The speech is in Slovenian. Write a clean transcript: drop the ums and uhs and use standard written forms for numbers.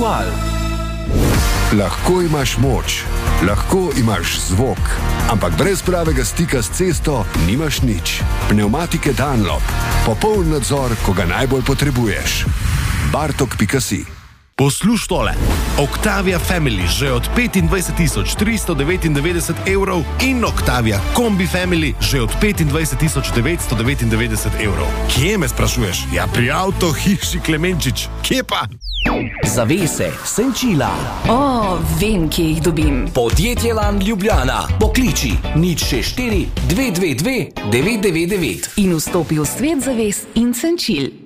Mutual. Lahko imaš moč, lahko imaš zvok, ampak brez pravega stika s cesto nimaš nič. Pnevmatike Dunlop. Popoln nadzor, ko ga najbolj potrebuješ. Bartok.si. Posluš tole. Octavia Family že od 25.399 evrov in Octavia Kombi Family že od 25.999 evrov. Kje me sprašuješ? Ja, pri Avto hiši Klemenčič. Kje pa? Zavese, senčila. Vem, kje jih dobim. Podjetje Lan Ljubljana. Pokliči 064 222 999 In vstopi v svet zaves in senčil.